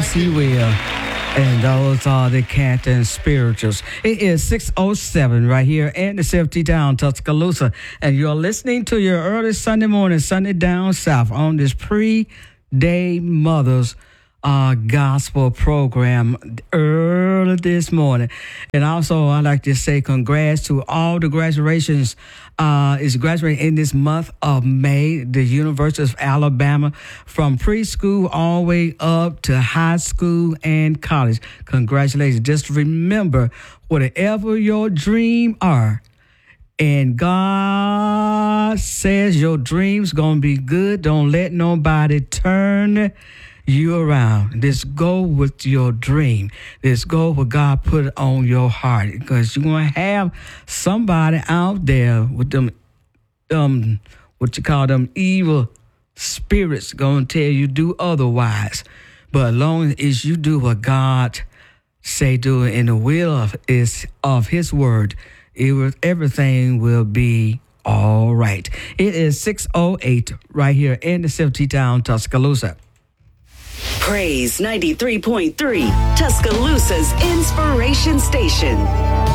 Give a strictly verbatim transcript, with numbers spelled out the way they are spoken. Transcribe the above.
Yes, He will. And those are the Canton Spirituals. It is six oh seven right here in the Safety Town, Tuscaloosa. And you're listening to your early Sunday morning, Sunday Down South on this pre-day mothers uh, gospel program early this morning. And also, I'd like to say congrats to all the graduations. Uh, is graduating in this month of May, the University of Alabama, from preschool all the way up to high school and college. Congratulations. Just remember, whatever your dream are, and God says your dream's going to be good, don't let nobody turn you around. Just go with your dream. Just go what God put on your heart, because you're going to have somebody out there with them, um, what you call them, evil spirits going to tell you do otherwise. But as long as you do what God say do in the will of, is, of His word, it will, everything will be all right. It is six oh eight right here in the Safety Town, Tuscaloosa. Praise ninety-three point three, Tuscaloosa's inspiration station.